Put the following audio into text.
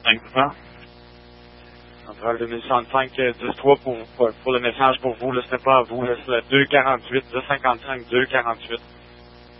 5%. Central 2105, 10-3 pour le message pour vous. Là, c'était pas à vous. Là, c'est le 248, 1055, 248.